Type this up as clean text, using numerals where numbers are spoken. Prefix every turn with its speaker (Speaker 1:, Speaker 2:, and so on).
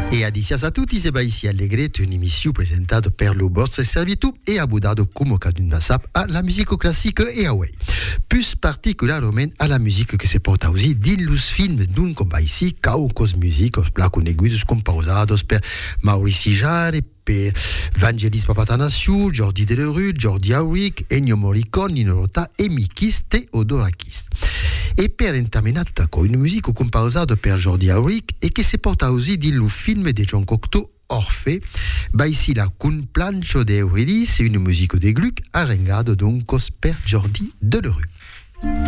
Speaker 1: E adicias a tutti se baisi allegretto un'emissione presentata per lo vostro servitù e abudato come cadun sap a la musique classique e a way. Plus particularmente a la musique che si porta aussi din los film d'un com baisi caucos musicos placo neguidos composados per Maurici Jarre, per Vangelis Papatanasiou, Jordi Delerue, Jordi Auric, Ennio Morricone, Nino Rota e Mikis Theodorakis. E per entaminer tutta co una musica composata per Jordi Auric e che si porta aussi din lo film de Jean Cocteau Orphée, baisi la cun plancho de Eurydice e una musica de Gluck arrengado doncos per Jordi Delerue.